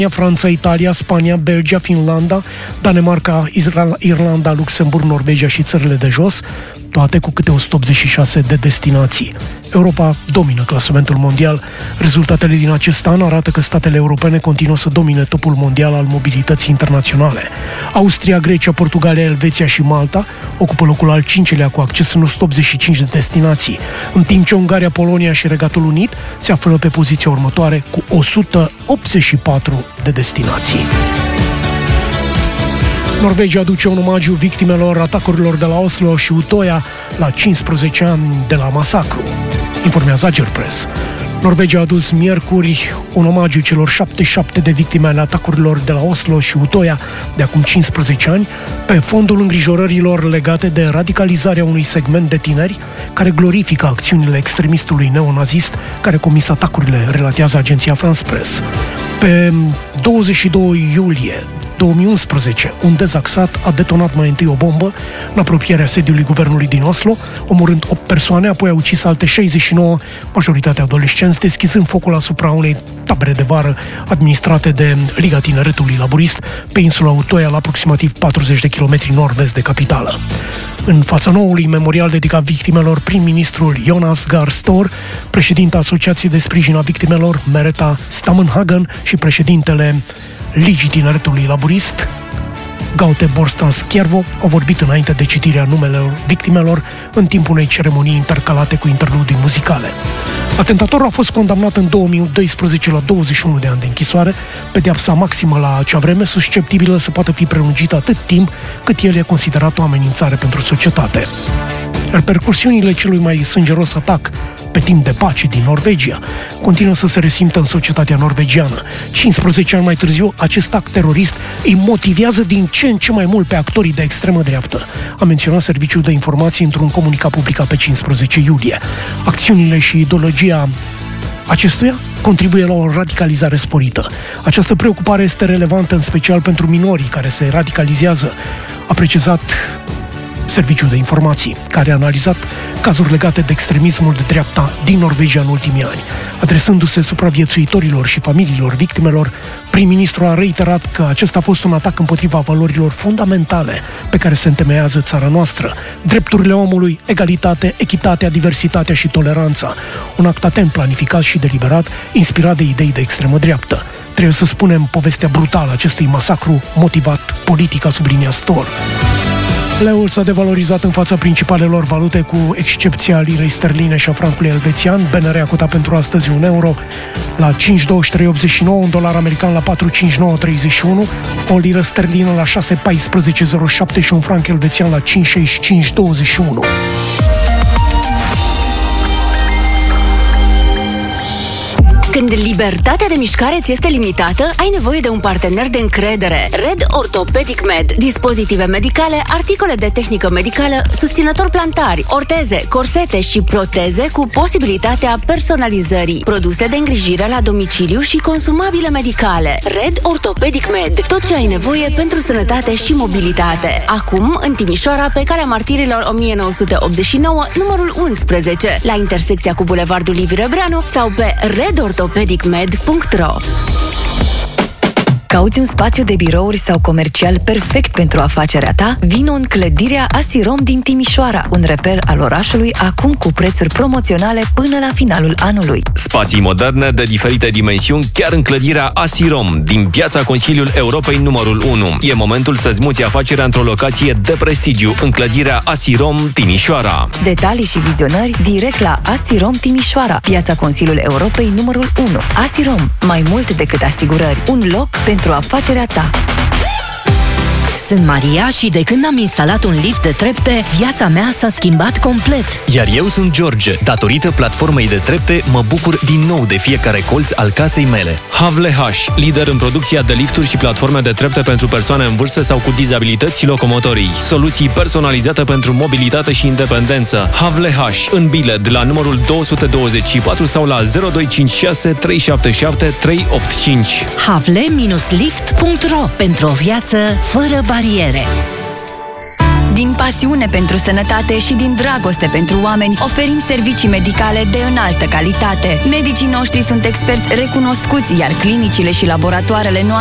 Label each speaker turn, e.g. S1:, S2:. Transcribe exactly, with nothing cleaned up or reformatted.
S1: Franța, Italia, Spania, Belgia, Finlanda, Danemarca, Israel, Irlanda, Luxemburg, Norvegia și țările de jos, toate cu câte o sută optzeci și șase de destinații. Europa domină clasamentul mondial. Rezultatele din acest an arată că statele europene continuă să domine topul mondial al mobilității internaționale. Austria, Grecia, Portugalia, Elveția și Malta ocupă locul al cincilea cu acces în o sută optzeci și cinci de destinații, în timp ce Ungaria, Polonia și Regatul Unit se află pe poziția următoare cu o sută optzeci și patru de destinații. Norvegia aduce un omagiu victimelor atacurilor de la Oslo și Utoya la cincisprezece ani de la masacru, informează Agerpress. Norvegia a adus miercuri un omagiu celor șaptezeci și șapte de victime ale atacurilor de la Oslo și Utoya de acum cincisprezece ani, pe fondul îngrijorărilor legate de radicalizarea unui segment de tineri care glorifică acțiunile extremistului neonazist care a comis atacurile, relatează agenția France Press. Pe douăzeci și doi iulie două mii unsprezece, un dezaxat a detonat mai întâi o bombă în apropierea sediului guvernului din Oslo, omorând opt persoane, apoi a ucis alte șaizeci și nouă, majoritatea adolescenți, deschizând focul asupra unei tabere de vară administrate de Liga Tineretului Laborist pe insula Utoya, la aproximativ patruzeci de kilometri nord-est de capitală. În fața noului memorial dedicat victimelor, prim-ministrul Jonas Gahr Store, președinta Asociației de Sprijin a Victimelor Merete Stammenhagen și președintele Ligii Tineretului Laborist Gaute Borstans-Kiervo au vorbit înainte de citirea numelor victimelor în timpul unei ceremonii intercalate cu interludii muzicale. Atentatorul a fost condamnat în două mii doisprezece la douăzeci și unu de ani de închisoare, pedeapsa maximă la acea vreme susceptibilă să poată fi prelungită atât timp cât el e considerat o amenințare pentru societate. Repercursiunile celui mai sângeros atac pe timp de pace din Norvegia continuă să se resimtă în societatea norvegiană. cincisprezece ani mai târziu, acest act terorist îi motivează din ce în ce mai mult pe actorii de extremă dreaptă, a menționat Serviciul de Informații într-un comunicat publicat pe cincisprezece iulie. Acțiunile și ideologia acestuia contribuie la o radicalizare sporită. Această preocupare este relevantă în special pentru minorii care se radicalizează, a precizat Serviciul de Informații, care a analizat cazuri legate de extremismul de dreapta din Norvegia în ultimii ani. Adresându-se supraviețuitorilor și familiilor victimelor, prim-ministrul a reiterat că acesta a fost un atac împotriva valorilor fundamentale pe care se întemeiază țara noastră: drepturile omului, egalitate, echitatea, diversitatea și toleranța. Un act atent planificat și deliberat, inspirat de idei de extremă dreaptă. Trebuie să spunem povestea brutală acestui masacru motivat politic, a subliniat Store. Leul s-a devalorizat în fața principalelor valute, cu excepția lirei sterline și a francului elvețian. B N R a cotat pentru astăzi un euro la cinci virgulă douăzeci și trei optzeci și nouă, un dolar american la patru virgulă cincizeci și nouă treizeci și unu, o liră sterlină la șase virgulă paisprezece zero șapte și un franc elvețian la cinci virgulă șaizeci și cinci douăzeci și unu.
S2: Când libertatea de mișcare ți este limitată, ai nevoie de un partener de încredere. Red Orthopedic Med. Dispozitive medicale, articole de tehnică medicală, susținători plantari, orteze, corsete și proteze cu posibilitatea personalizării. Produse de îngrijire la domiciliu și consumabile medicale. Red Orthopedic Med. Tot ce ai nevoie pentru sănătate și mobilitate. Acum, în Timișoara, pe Calea Martirilor o mie nouă sute optzeci și nouă, numărul unsprezece, la intersecția cu Bulevardul Liviu Răbreanu, sau pe red orthopedic med punct ro.
S3: Cauți un spațiu de birouri sau comercial perfect pentru afacerea ta? Vino în clădirea Asirom din Timișoara, un reper al orașului, acum cu prețuri promoționale până la finalul anului.
S4: Spații moderne de diferite dimensiuni chiar în clădirea Asirom din Piața Consiliul Europei numărul unu. E momentul să-ți muți afacerea într-o locație de prestigiu în clădirea Asirom Timișoara.
S3: Detalii și vizionări direct la Asirom Timișoara, Piața Consiliul Europei numărul unu. Asirom, mai mult decât asigurări, un loc pentru pentru afacerea ta.
S5: Sunt Maria și de când am instalat un lift de trepte, viața mea s-a schimbat complet.
S6: Iar eu sunt George. Datorită platformei de trepte, mă bucur din nou de fiecare colț al casei mele.
S4: Havle H, lider în producția de lifturi și platforme de trepte pentru persoane în vârstă sau cu dizabilități și locomotorii. Soluții personalizate pentru mobilitate și independență. Havle H, în Bilet, la numărul două sute douăzeci și patru sau la zero doi cinci șase trei șapte șapte trei opt cinci.
S5: havle lift punct ro, pentru o viață fără bariere.
S3: Din pasiune pentru sănătate și din dragoste pentru oameni, oferim servicii medicale de înaltă calitate. Medicii noștri sunt experți recunoscuți, iar clinicile și laboratoarele noastre